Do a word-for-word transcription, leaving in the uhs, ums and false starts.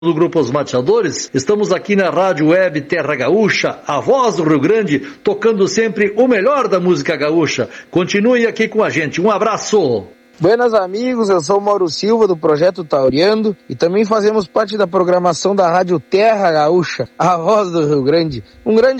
do Grupo Os Mateadores, estamos aqui na Rádio Web Terra Gaúcha, a voz do Rio Grande, tocando sempre o melhor da música gaúcha. Continue aqui com a gente. Um abraço! Buenas amigos, eu sou o Mauro Silva do Projeto Tauriando e também fazemos parte da programação da Rádio Terra Gaúcha, a voz do Rio Grande. Um grande